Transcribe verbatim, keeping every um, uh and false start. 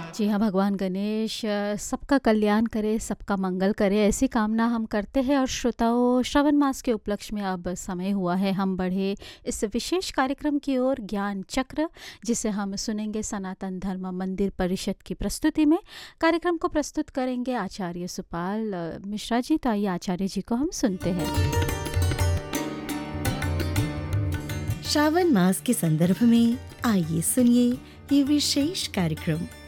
जी हाँ, भगवान गणेश अ, सबका कल्याण करे, सबका मंगल करे, ऐसी कामना हम करते हैं। और श्रोताओं, श्रावण मास के उपलक्ष्य में अब समय हुआ है हम बढ़े इस विशेष कार्यक्रम की ओर, ज्ञान चक्र, जिसे हम सुनेंगे सनातन धर्म मंदिर परिषद की प्रस्तुति में। कार्यक्रम को प्रस्तुत करेंगे आचार्य सुपाल अ, मिश्रा जी। तो आइए आचार्य जी को हम सुनते हैं। श्रावण मास के संदर्भ में आइए सुनिए ये विशेष कार्यक्रम।